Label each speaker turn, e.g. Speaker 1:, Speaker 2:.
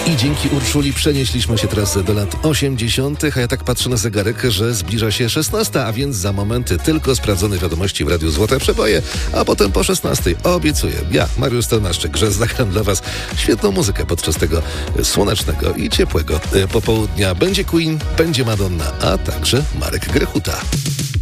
Speaker 1: I dzięki Urszuli przenieśliśmy się teraz do lat 80., a ja tak patrzę na zegarek, że zbliża się 16, a więc za moment tylko sprawdzone wiadomości w Radiu Złote Przeboje, a potem po 16 obiecuję, ja, Mariusz Stanaszczyk, że zagram dla Was świetną muzykę podczas tego słonecznego i ciepłego popołudnia. Będzie Queen, będzie Madonna, a także Marek Grechuta.